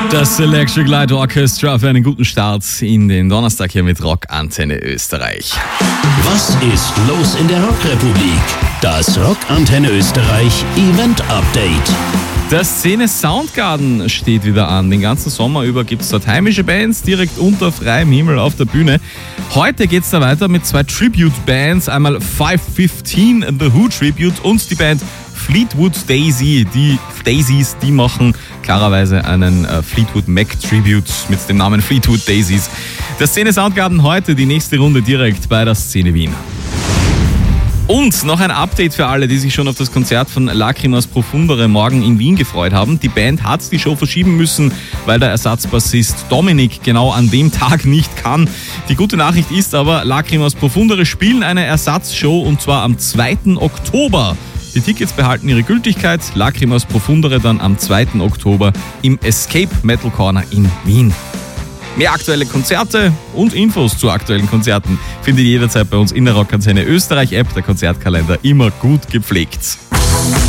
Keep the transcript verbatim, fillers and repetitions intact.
Das Electric Light Orchestra für einen guten Start in den Donnerstag hier mit Rock Antenne Österreich. Was ist los in der Rockrepublik? Das Rock Antenne Österreich Event Update. Der Szene Soundgarden steht wieder an. Den ganzen Sommer über gibt es dort heimische Bands direkt unter freiem Himmel auf der Bühne. Heute geht es da weiter mit zwei Tribute-Bands. Einmal five fifteen The Who Tribute und die Band Fleetwood Daisy. Die Daisies, die machen klarerweise einen äh, Fleetwood Mac Tribute mit dem Namen Fleetwood Daisies. Der Szene Soundgarden heute die nächste Runde direkt bei der Szene Wien. Und noch ein Update für alle, die sich schon auf das Konzert von Lacrimas Profundere morgen in Wien gefreut haben. Die Band hat die Show verschieben müssen, weil der Ersatzbassist Dominik genau an dem Tag nicht kann. Die gute Nachricht ist aber, Lacrimas Profundere spielen eine Ersatzshow und zwar am zweiten Oktober. Die Tickets behalten ihre Gültigkeit. Lacrimas Profundere dann am zweiten Oktober im Escape Metal Corner in Wien. Mehr aktuelle Konzerte und Infos zu aktuellen Konzerten findet ihr jederzeit bei uns in der Rock Antenne Österreich App. Der Konzertkalender immer gut gepflegt.